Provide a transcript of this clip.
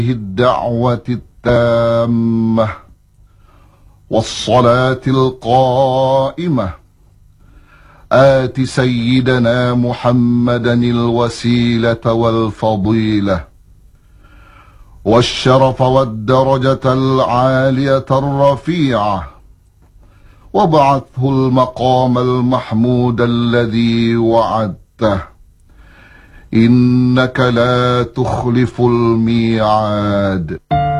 الدعوة التامة والصلاة القائمة آت سيدنا محمدا الوسيلة والفضيلة والشرف والدرجة العالية الرفيعة وابعثه المقام المحمود الذي وعدته إنك لا تخلف الميعاد.